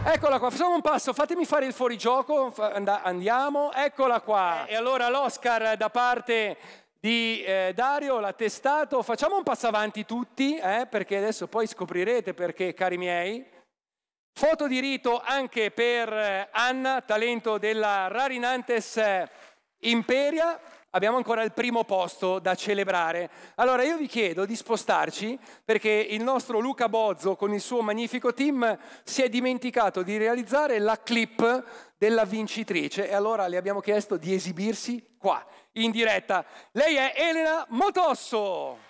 Eccola qua, facciamo un passo, fatemi fare il fuorigioco, andiamo, eccola qua. E allora l'Oscar da parte di Dario, l'attestato, facciamo un passo avanti tutti, perché adesso poi scoprirete perché, cari miei. Foto di rito anche per Anna, talento della Rarinantes Imperia. Abbiamo ancora il primo posto da celebrare. Allora io vi chiedo di spostarci perché il nostro Luca Bozzo con il suo magnifico team si è dimenticato di realizzare la clip della vincitrice e allora le abbiamo chiesto di esibirsi qua, in diretta. Lei è Elena Motosso.